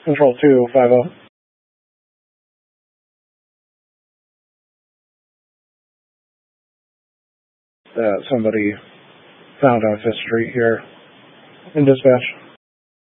Control 250. Somebody found on 5th Street here in dispatch.